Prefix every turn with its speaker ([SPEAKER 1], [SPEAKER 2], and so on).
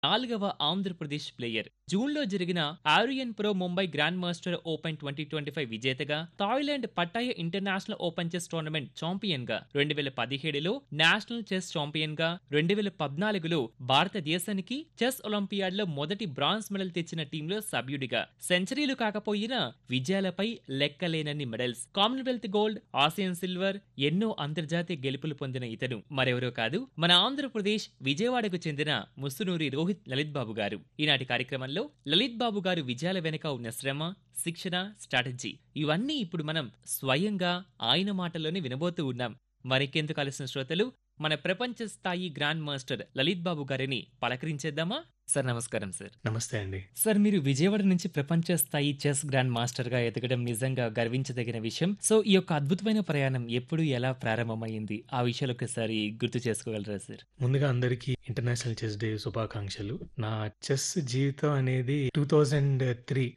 [SPEAKER 1] 4వ ఆంధ్రప్రదేశ్ ప్లేయర్. జూన్‌లో జరిగిన Aryan pro Mumbai grand master open 2025 విజేతగా, Thailand పట్టాయ international open chess tournament ఛాంపియన్‌గా, 2017లో national chess ఛాంపియన్‌గా, 2014లో భారతదేశానికి చెస్ ఒలింపియాడ్‌లో మొదటి బ్రాంజ్ మెడల్ తెచ్చిన టీంలో సభ్యుడిగా, సెంచరీలు కాకపోయినా విజయాలపై లెక్కలేనన్ని medals, Commonwealth gold, Asian silver, ఎన్నో అంతర్జాతీయ గెలుపులు పొందిన ఇతను మరెవరో కాదు, మన ఆంధ్రప్రదేశ్ విజయవాడకు చెందిన ముసునూరి రోహిత్ లలిత్ బాబు గారు. ఈనాటి కార్యక్రమంలో లలిత్ బాబు గారు విజయాల వెనుక ఉన్న శ్రమ, శిక్షణ, స్ట్రాటజీ ఇవన్నీ ఇప్పుడు మనం స్వయంగా ఆయన మాటల్లోనే వినబోతూ ఉన్నాం. మరికెందుకు ఆలస్యం శ్రోతలు, మన ప్రపంచ స్థాయి గ్రాండ్ మాస్టర్ లలిత్ బాబు గారిని పలకరించేద్దామా? సార్ నమస్కారం సార్.
[SPEAKER 2] నమస్తే అండి.
[SPEAKER 1] సార్, మీరు విజయవాడ నుంచి ప్రపంచ స్థాయి చెస్ గ్రాండ్ మాస్టర్ గా ఎదగడం నిజంగా గర్వించదగిన విషయం. సో ఈ యొక్క అద్భుతమైన ప్రయాణం ఎప్పుడు ఎలా ప్రారంభమైంది? ఆ విషయాలు ఒకసారి గుర్తు చేసుకోగలరా సార్?
[SPEAKER 2] ముందుగా అందరికీ ఇంటర్నేషనల్ చెస్ డే శుభాకాంక్షలు. నా చెస్ జీవితం అనేది 2003